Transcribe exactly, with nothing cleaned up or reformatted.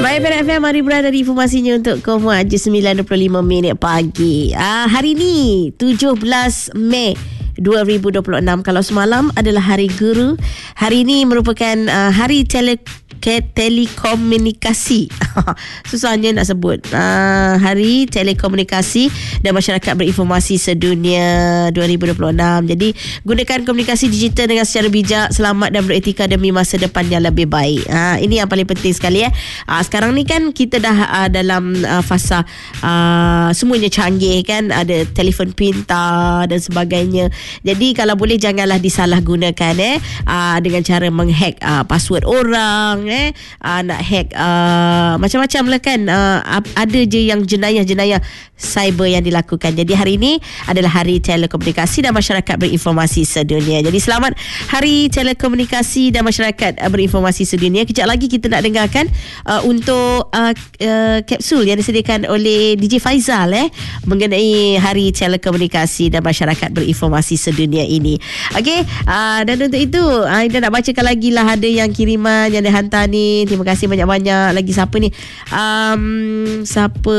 Baik, F M, mari berada di informasinya untuk kaum Haji sembilan dua puluh lima minit pagi. Ah, hari ni tujuh belas Mei dua ribu dua puluh enam. Kalau semalam adalah Hari Guru, hari ini merupakan uh, Hari Tele Telekomunikasi. Susahnya nak sebut. Uh, Hari Telekomunikasi dan Masyarakat Berinformasi Sedunia dua ribu dua puluh enam. Jadi gunakan komunikasi digital dengan secara bijak, selamat dan beretika demi masa depan yang lebih baik. Uh, ini yang paling penting sekali eh. Uh, sekarang ni kan kita dah uh, dalam uh, fasa uh, semuanya canggih kan, ada telefon pintar dan sebagainya. Jadi kalau boleh janganlah disalahgunakan eh uh, dengan cara menghack uh, password orang eh uh, nak hack uh, macam-macam lah kan. Uh, ada je yang jenayah-jenayah cyber yang dilakukan. Jadi hari ini adalah Hari Telekomunikasi dan Masyarakat Berinformasi Sedunia. Jadi selamat Hari Telekomunikasi dan Masyarakat Berinformasi Sedunia. Kejap lagi kita nak dengarkan uh, untuk uh, uh, kapsul yang disediakan oleh D J Faizal eh mengenai Hari Telekomunikasi dan Masyarakat Berinformasi Sedunia ini. Okey, uh, dan untuk itu Aida nak bacakan lagi lah ada yang kiriman yang dihantar ni. Terima kasih banyak-banyak. Lagi siapa ni? Um, siapa